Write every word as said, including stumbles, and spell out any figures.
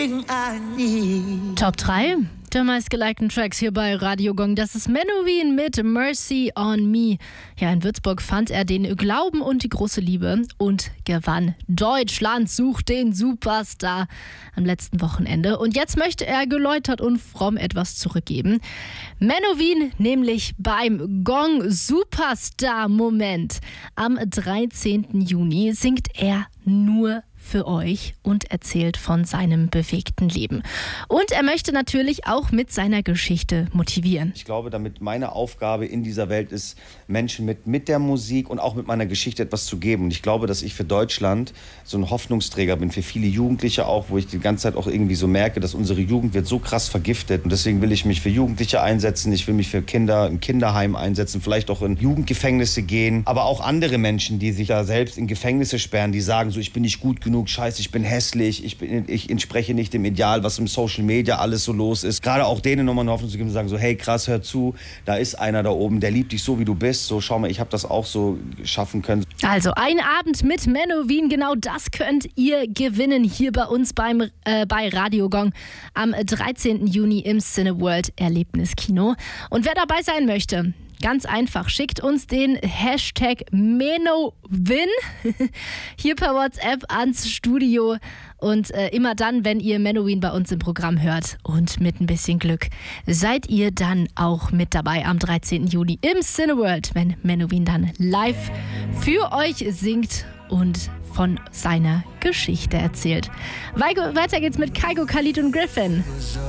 Top drei der meistgelikten Tracks hier bei Radio Gong. Das ist Menowin mit Mercy on Me. Ja, in Würzburg fand er den Glauben und die große Liebe und gewann. Deutschland sucht den Superstar am letzten Wochenende. Und jetzt möchte er geläutert und fromm etwas zurückgeben. Menowin nämlich beim Gong Superstar Moment. Am dreizehnten Juni singt er nur für euch und erzählt von seinem bewegten Leben. Und er möchte natürlich auch mit seiner Geschichte motivieren. Ich glaube, damit meine Aufgabe in dieser Welt ist, Menschen mit, mit der Musik und auch mit meiner Geschichte etwas zu geben. Und ich glaube, dass ich für Deutschland so ein Hoffnungsträger bin, für viele Jugendliche auch, wo ich die ganze Zeit auch irgendwie so merke, dass unsere Jugend wird so krass vergiftet. Und deswegen will ich mich für Jugendliche einsetzen, ich will mich für Kinder im Kinderheim einsetzen, vielleicht auch in Jugendgefängnisse gehen. Aber auch andere Menschen, die sich da selbst in Gefängnisse sperren, die sagen so, ich bin nicht gut genug, scheiße, ich bin hässlich, ich, bin, ich entspreche nicht dem Ideal, was im Social Media alles so los ist. Gerade auch denen nochmal eine Hoffnung zu geben und sagen so, hey krass, hör zu, da ist einer da oben, der liebt dich so, wie du bist. So, schau mal, ich habe das auch so schaffen können. Also ein Abend mit Menowin, genau das könnt ihr gewinnen hier bei uns beim, äh, bei Radio Gong am dreizehnten Juni im Cineworld Erlebniskino. Und wer dabei sein möchte, ganz einfach, schickt uns den Hashtag Menowin hier per WhatsApp ans Studio. Und äh, immer dann, wenn ihr Menowin bei uns im Programm hört und mit ein bisschen Glück, seid ihr dann auch mit dabei am dreizehnten Juni im Cineworld, wenn Menowin dann live für euch singt und von seiner Geschichte erzählt. Weiter geht's mit Kygo, Khalid und Griffin.